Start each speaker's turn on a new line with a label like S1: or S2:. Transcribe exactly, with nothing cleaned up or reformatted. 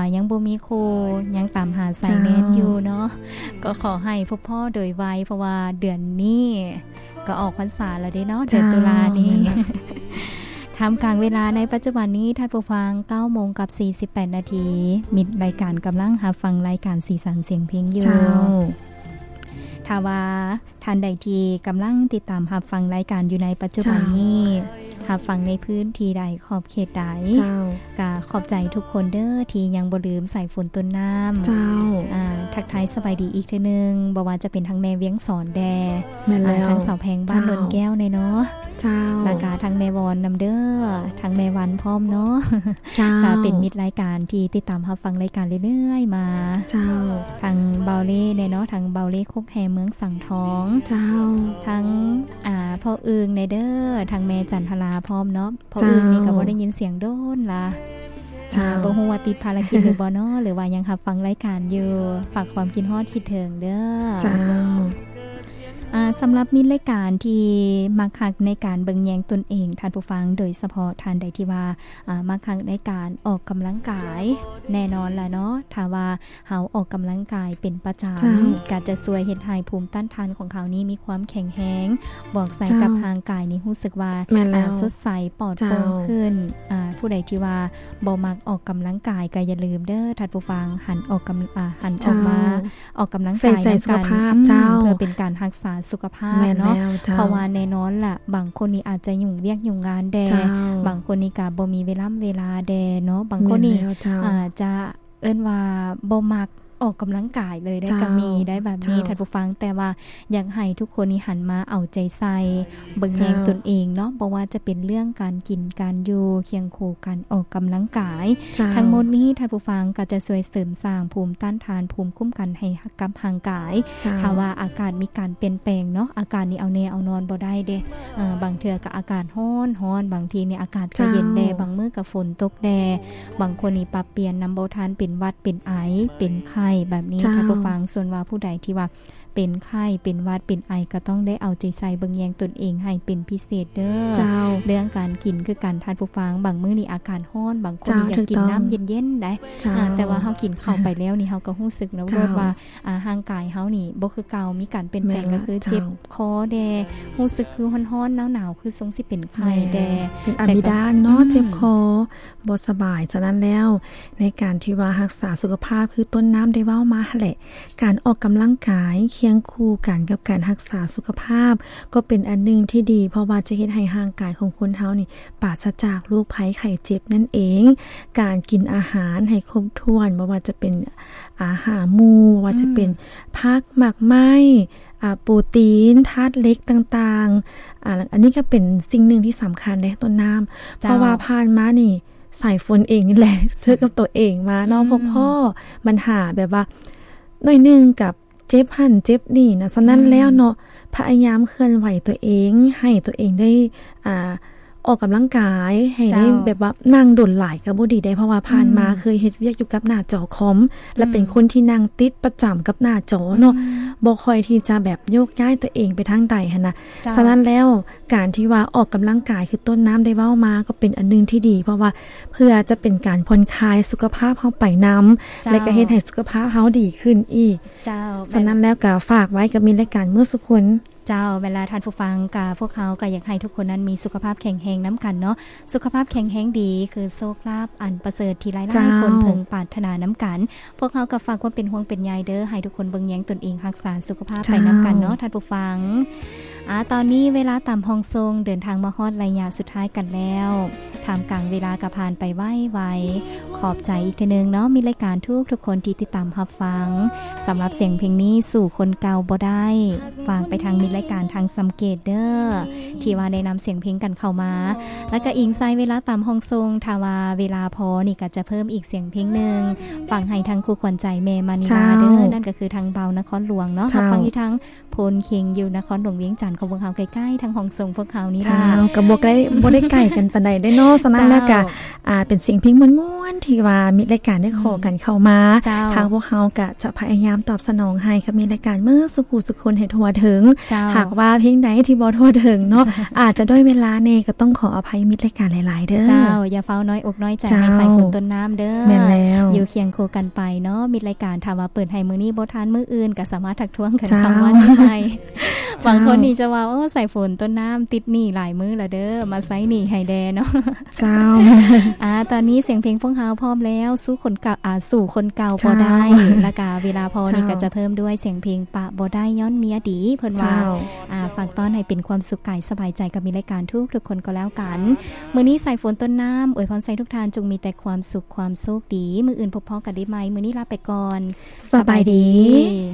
S1: ยังบ่มีครูยังตามหาสายแน่นอยู่เนาะก็ขอให้พวกพ่อโดยไวเพราะว่าเดือนนี้ก็ออกพรรษาแล้วเด้เนาะเดือนตุลานี้ทำกลางเวลาในปัจจุบันนี้ท่านผู้ฟัง เก้าโมงกับสี่สิบแปดนาทีมิดรายการกำลังรับฟังรายการสีสันเสียงเพลงอยู่ถ้าว่าท่านใดที่กำลังติดตามรับฟังรายการอยู่ในปัจจุบันนี้รับฟังในพื้นที่ใดขอบเขตใดก็ขอบใจทุกคนเด้อที่ยังบ่ลืมใส่ฝนต้นน้ำเจ้าอ่าทักทายสบายดีอีกเทื่อนึงบ่ว่าจะเป็นทั้งแม่เวียงสอนแดทั้งสาวแพงบ้านนนแก้วเนาะเจ้าแล้วก็ทั้งแม่วอนนำเด้อทั้งแม่วันพร้อมเนาะเจ้าก็เป็นมิตรรายการที่ติดตามรับฟังรายการเรื่อยๆมาเจ้าทั้งเบาเล่เนาะทั้งเบาเล่คุกแฮเมืองสังทองเจ้าทั้งอ่าพ่ออึงในเด้อทั้งแม่จันทราพร้อมเนาะพ่ออึงนี่ก็บ่ได้ยินเสียงโดนล่ะจ้าบ่ฮู้ว่าติดภารกิจหรือบ่เนาะหรือว่ายังรับฟังรายการอยู่ฝากความคิดฮอดคิดถึงเด้อจ้าอ่าสำหรับมิตรรายการที่มักคักในการเบิ่งแยงตนเองท่านผู้ฟังโดยเฉพาะท่านใดที่ว่าอ่ามักคักในการออกกำลังกายแน่นอนล่ะเนาะถ้าว่าเฮาออกกำลังกายเป็นประจำก็จะช่วยเฮ็ดให้ภูมิต้านทานของเขานี้มีความแข็งแรงบอกใส่กับร่างกายนี่รู้สึกว่าอ่าสดใสปลอดโปร่งขึ้นอ่าผู้ใดที่ว่าบ่มักออกกำลังกายก็อย่าลืมเด้อท่านผู้ฟังหันออกกำอ่าหันออกมาออกกำลังกายในสุขภาพเจ้าเพื่อเป็นการรักษาสุขภาพเนาะเพราะว่าแน่นอนล่ะบางคนนี่อาจจะยุ่งเวียกยุ่งงานแดบางคนนี่ก็บ่มีเวลาเวลาแดเนาะบางคนนี่อาจจะเอิ้นว่าบ่มักออกกำลังกายเลยได้ก็มีได้แบบนี้ท่านผู้ฟังแต่ว่าอยากให้ทุกคนนี่หันมาเอาใจใส่เบิ่งแยงตนเองเนาะบ่ว่าจะเป็นเรื่องการกินการอยู่เคียงคู่กันออกกำลังกายทั้งหมดนี้ท่านผู้ฟังก็จะช่วยเสริมสร้างภูมิต้านทานภูมิคุ้มกันให้กับร่างกายถ้าว่าอากาศมีการเปลี่ยนแปลงเนาะอากาศนี่เอาแน่เอานอนบ่ได้เด้เอ่อบางเทื่อก็อากาศร้อนร้อนบางทีนี่อากาศก็เย็นแดบางมื้อก็ฝนตกแดบางคนนี่ปรับเปลี่ยนนำบ่ทันเป็นหวัดเป็นไอเป็นไข้แบบนี้ท่านผู้ฟังส่วนว่าผู้ใดที่ว่าเป็นไข้เป็นหวัดเป็นไอก็ต้องได้เอาใจใส่เบิ่งแยงตนเองให้เป็นพิเศษเด้อเรื่องการกินคือการทานผู้ฟังบางมื้อนี่อากาศร้อนบางคนอยากกินน้ำเย็นๆได้แต่ว่าเฮากินข้าวไปแล้วนี่เฮาก็รู้สึกนะว่าอ่าร่างกายเฮานี่บ่คือเก่ามีการเปลี่ยนแปลงก็คือเจ็บคอแดรู้สึกคือร้อนๆหนาวๆคือทรงสิเป็นไข้แด
S2: เป็นอะมิดานเนาะเจ็บคอบ่สบายฉะนั้นแล้วในการที่ว่ารักษาสุขภาพคือต้นน้ำได้เว้ามาแหละการออกกำลังกายเคียงคู่กันกับการรักษาสุขภาพก็เป็นอันนึงที่ดีเพราะว่าจะเฮ็ดให้ร่างกายของคนเฮานี่ปราศจากโรคภัยไข้เจ็บนั่นเองการกินอาหารให้ครบถ้วนบ่ว่าจะเป็นอาหารหมู่ว่าจะเป็นผักหมักไม้อ่าโปรตีนธาตุเหล็กต่างๆอ่าอันนี้ก็เป็นสิ่งหนึ่งที่สำคัญในต้นน้ำเพราะว่าผ่านมานี่สายฝนเองนี่แหละเจอกับตัวเองมาเนาะพ่อพ่อปัญหาแบบว่าหน่อยนึงกับเจ็บหั่นเจ็บนี่นะฉะนั้นแล้วเนาะพยายามเคลื่อนไหวตัวเองให้ตัวเองได้อ่าออกกำลังกายให้ได้แบบว่านั่งดนหลายก็บ่ดีได้เพราะว่าผ่านมาเคยเฮ็ดเวียกอยู่กับหน้าจอคอมและเป็นคนที่นั่งติดประจำกับหน้าจอเนาะบ่ค่อยที่จะแบบโยกย้ายตัวเองไปทางใดหั่นน่ะฉะนั้นแล้วการที่ว่าออกกำลังกายคือต้นน้ำได้เว้ามาก็เป็นอันนึงที่ดีเพราะว่าเพื่อจะเป็นการผ่อนคลายสุขภาพเฮาไปนำและก็เฮ็ดให้สุขภาพเฮาดีขึ้นอีกเจ้าฉะนั้นแล้วก็ฝากไว้กับมีรายการเมื่อสุคน
S1: เจ้าเวลาท่านผู้ฟังกับพวกเขาก็อยากให้ทุกคนนั้นมีสุขภาพแข็งแรงน้ำกันเนาะสุขภาพแข็งแรงดีคือโชคลาภอันประเสริฐที่หลายๆคนพึงปรารถนาน้ำกันพวกเขาก็ฝากความเป็นห่วงเป็นใยเด้อให้ทุกคนเบิ่งแยงตนเองรักษาสุขภาพไปน้ำกันเนาะท่านผู้ฟังอ่าตอนนี้เวลาตามห้องทรงเดินทางมาฮอดระยะสุดท้ายกันแล้วท่ามกลางเวลาก็ผ่านไปไวๆขอบใจอีกทีนึงเนาะมีรายการทุกทุกคนที่ติดตามรับฟังสำหรับเสียงเพลงนี้สู่คนเก่าบ่ได้ฝากไปทางมีรายการทางสังเกตเด้อที่ว่าได้นำเสียงเพลงกันเข้ามาแล้วก็อิงไซเวลาตามห้องทรงถ้าว่าเวลาพอนี่ก็จะเพิ่มอีกเสียงเพลงนึงฟังให้ทั้งคู่ขวัญใจแม่มานิลาเด้อนั่นก็คือทางเบานครหลวงเนาะฟังที่ทั้งพลเคียงอยู่นครหลวงเวียงจันทน์ของพวกเขาใกล้ๆทางห้องส่งพวกเขานี่ล่ะ
S2: เจ้าก็บ่ได้บ่ได้ใกล้กันปานใดได้เนาะฉะนั้นแล้วก็อ่าเป็นสิ่งเพียงม่วนๆที่ว่ามีรายการได้ขอกันเข้ามาทางพวกเฮาก็จะพยายามตอบสนองให้ค่ะมีรายการมื้อสุผู้สุคนให้ทั่วถึงหากว่าเพียงใดที่บ่ทั่วถึงเนาะอาจจะด้วยเวลาแน่ก็ต้องขออภัยมิตรรายการหลายๆเด้อ
S1: เจ้าอย่าเฝ้าน้อยอกน้อยใจให้ใส่ฝนต้นน้ำเด้อ
S2: แม่นแล้ว
S1: อยู่เคียงคู่กันไปเนาะมิตรรายการถ้าว่าเปิดให้มื้อนี้บ่ทันมื้ออื่นก็สามารถทักท้วงกันเข้ามาได้บางคนนี่จะว่าโอ้ใส่ฝนต้นน้ำติดหนี้หลายมื้อแล้วเด้อมาใส่หนี้ให้แดเนาะ
S2: เจ้า
S1: อ่าตอนนี้เสียงเพลงพวกเฮาพร้อมแล้วสู้คนเก่าอ่าสู่คนเก่าบ่ได้แล้วก็เวลาพอนี่ก็จะเพิ่มด้วยเสียงเพลงปะบ่ได้ย้อนเมียดีเพิ่นว่าอ่าฝากต้อนให้เป็นความสุขกายสบายใจกับมีรายการทุกทุกคนก็แล้วกันมื้อนี้ใส่ฝนต้นน้ำอวยพรใส่ทุกท่านจงมีแต่ความสุขความโชคดีมื้ออื่นพบพ้อกันได้ไหมมื้อนี้ลาไปก่อน
S2: สบายดี